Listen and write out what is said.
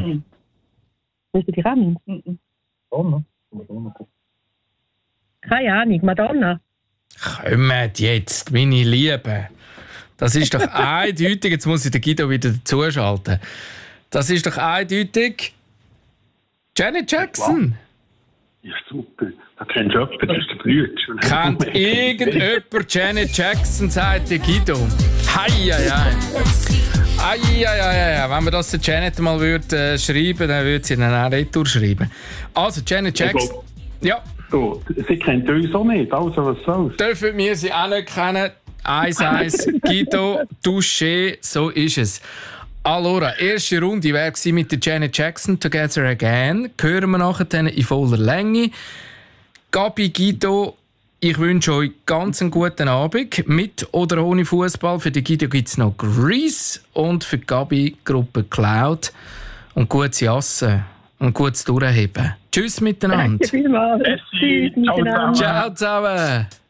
Ramin. Wisst ihr die Ramin? Madonna? Keine Ahnung, Madonna. Kommt jetzt, meine Lieben. Das ist doch eindeutig. Jetzt muss ich den Guido wieder dazuschalten. Das ist doch eindeutig Janet Jackson. Ja, super. Da kennst du jemanden, das ist der Brütsch. Kennt irgendjemand Janet Jackson, sagt der Guido. Heieiei. Wenn man das der Janet mal schreiben, dann würde sie dann auch retour schreiben. Also, Janet Jackson. Ja. So, sie kennt uns auch nicht, also was soll's? Dürfen wir sie auch nicht kennen? 1-1, Guido, Touché, so ist es. Allora, erste Runde wäre mit der Janet Jackson, Together Again. Hören wir nachher dann in voller Länge. Gabi, Guido, ich wünsche euch ganz einen guten Abend. Mit oder ohne Fußball. Für die Guido gibt es noch Grease und für die Gabi Gruppe Cloud. Und gutes Jassen und gutes Durchheben. Tschüss miteinander. Danke vielmals. Tschüss miteinander. Ciao zusammen.